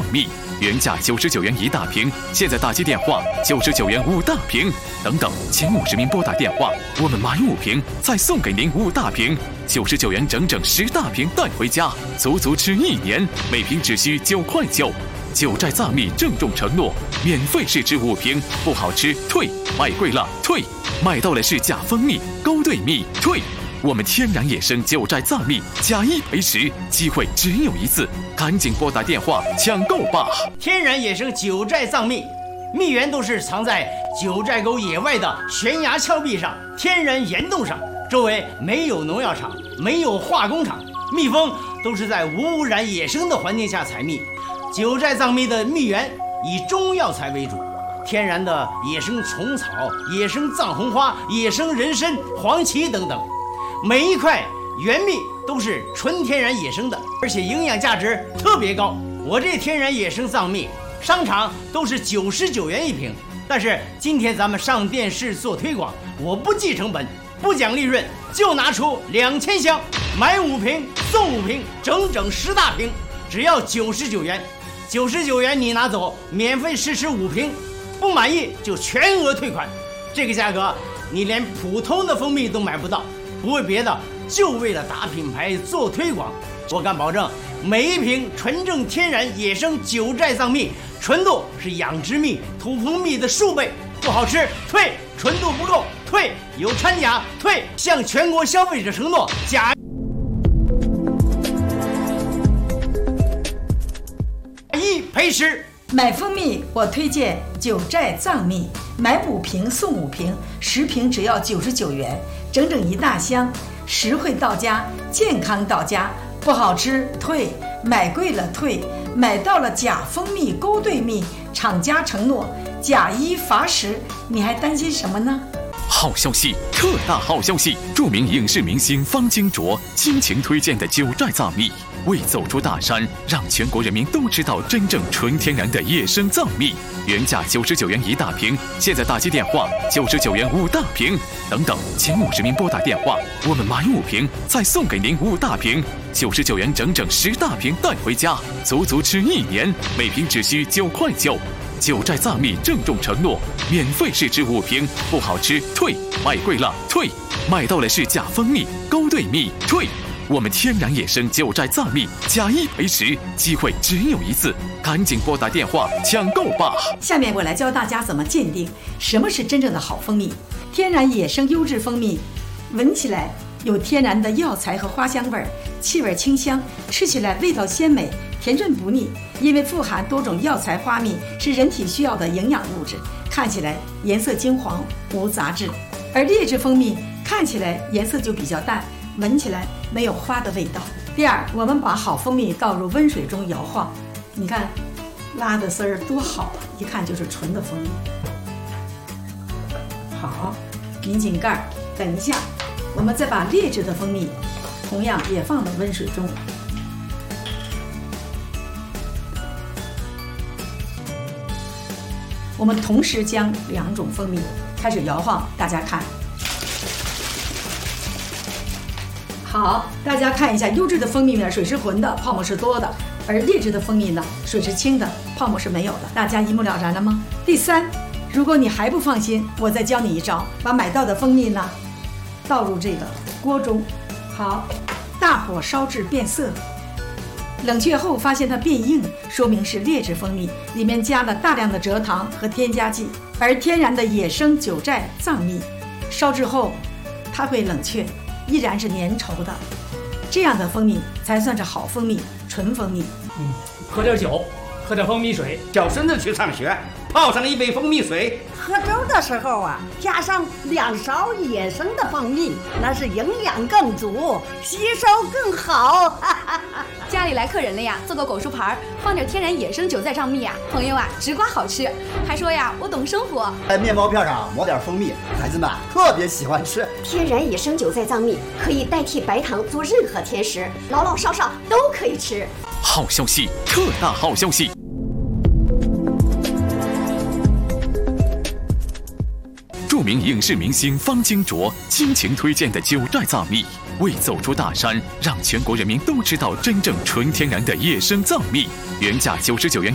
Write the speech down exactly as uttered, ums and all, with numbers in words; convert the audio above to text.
蜜，原价九十九元一大瓶，现在打击电话九十九元五大瓶。等等，前五十名拨打电话，我们买五瓶再送给您五大瓶，九十九元整整十大瓶带回家，足足吃一年，每瓶只需九块九。九寨藏蜜郑重承诺，免费试吃五瓶，不好吃退，买贵了退，买到了是假蜂蜜、勾兑蜜退。我们天然野生九寨藏蜜，假一赔十，机会只有一次，赶紧拨打电话抢购吧！ 天然野生九寨藏蜜，蜜源都是藏在九寨沟野外的悬崖峭壁上、天然岩洞上，周围没有农药厂，没有化工厂，蜜蜂都是在无污染、野生的环境下采蜜。九寨藏蜜的蜜源以中药材为主，天然的野生虫草、野生藏红花、野生人参、黄芪等等，每一块原蜜都是纯天然野生的，而且营养价值特别高。我这天然野生藏蜜，商场都是九十九元一瓶，但是今天咱们上电视做推广，我不计成本，不讲利润，就拿出两千箱，买五瓶送五瓶，整整十大瓶，只要九十九元。九十九元你拿走，免费试吃五瓶，不满意就全额退款。这个价格你连普通的蜂蜜都买不到，不为别的，就为了打品牌做推广。我敢保证，每一瓶纯正天然野生九寨藏蜜，纯度是养殖蜜、土蜂蜜的数倍，不好吃退，纯度不够退，有掺假退，向全国消费者承诺假一赔十。 买蜂蜜我推荐九寨藏蜜，买五瓶送五瓶，十瓶只要九十九元，整整一大箱，实惠到家，健康到家，不好吃退，买贵了退，买到了假蜂蜜、勾兑蜜，厂家承诺假一罚十，你还担心什么呢？ 好消息，特大好消息！著名影视明星方金卓倾情推荐的九寨藏蜜，为走出大山，让全国人民都知道真正纯天然的野生藏蜜。原价九十九元一大瓶，现在打击电话九十九元五大瓶。等等，前五十名拨打电话，我们买五瓶再送给您五大瓶，九十九元整整十大瓶带回家，足足吃一年，每瓶只需九块九。九寨藏蜜郑重承诺，免费试吃五瓶，不好吃退，买贵了退，买到了是假蜂蜜、勾兑蜜退。我们天然野生九寨藏蜜，假一赔十，机会只有一次，赶紧拨打电话抢购吧！ 下面我来教大家怎么鉴定什么是真正的好蜂蜜。天然野生优质蜂蜜，闻起来有天然的药材和花香味儿，气味清香，吃起来味道鲜美，甜润不腻。因为富含多种药材花蜜，是人体需要的营养物质，看起来颜色金黄，无杂质。而劣质蜂蜜看起来颜色就比较淡，闻起来没有花的味道。第二，我们把好蜂蜜倒入温水中摇晃，你看拉的丝儿多好啊，一看就是纯的蜂蜜。好，拧紧盖儿，等一下我们再把劣质的蜂蜜同样也放到温水中。我们同时将两种蜂蜜开始摇晃，大家看。好，大家看一下，优质的蜂蜜呢，水是浑的，泡沫是多的；而劣质的蜂蜜呢，水是清的，泡沫是没有的。大家一目了然了吗？第三，如果你还不放心，我再教你一招，把买到的蜂蜜呢，倒入这个锅中，好，大火烧至变色。冷却后发现它变硬，说明是劣质蜂蜜，里面加了大量的蔗糖和添加剂。而天然的野生九寨藏蜜，烧制后它会冷却，依然是粘稠的，这样的蜂蜜才算是好蜂蜜，纯蜂蜜。 嗯，喝点酒，喝点蜂蜜水。 叫孙子去上学，泡上一杯蜂蜜水。 喝粥的时候啊，加上两勺野生的蜂蜜，那是营养更足，吸收更好。 家里来客人了呀，做个果蔬盘，放点天然野生九寨藏蜜呀，朋友啊，直刮好吃。还说呀，我懂生活。 在面包片上抹点蜂蜜，孩子们特别喜欢吃。 天然野生九寨藏蜜可以代替白糖做任何甜食，老老少少都可以吃。 好消息，特大好消息！著名影视明星方金卓倾情推荐的九寨藏蜜，为走出大山，让全国人民都知道真正纯天然的野生藏蜜。原价九十九元